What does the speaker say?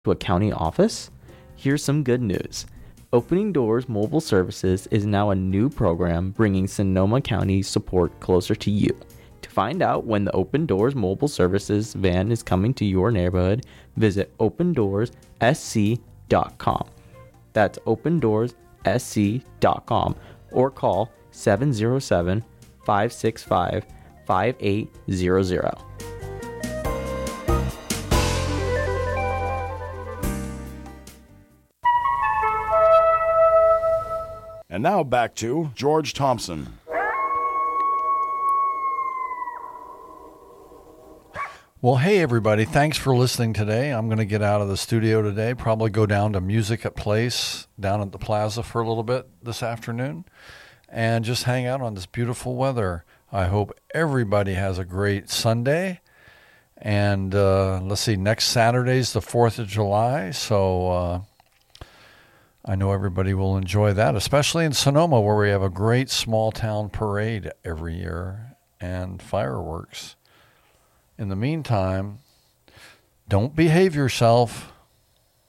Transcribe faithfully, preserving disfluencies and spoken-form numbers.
to a county office? Here's some good news. Opening Doors Mobile Services is now a new program bringing Sonoma County support closer to you. To find out when the Open Doors Mobile Services van is coming to your neighborhood, visit open doors s c dot com. That's open doors s c dot com or call seven zero seven, five six five, five eight zero zero. And now back to George Thompson. Well, hey, everybody. Thanks for listening today. I'm going to get out of the studio today, probably go down to Music at Place down at the plaza for a little bit this afternoon and just hang out on this beautiful weather. I hope everybody has a great Sunday. And uh, let's see, next Saturday's the fourth of July, so uh, I know everybody will enjoy that, especially in Sonoma, where we have a great small-town parade every year and fireworks. In the meantime, don't behave yourself.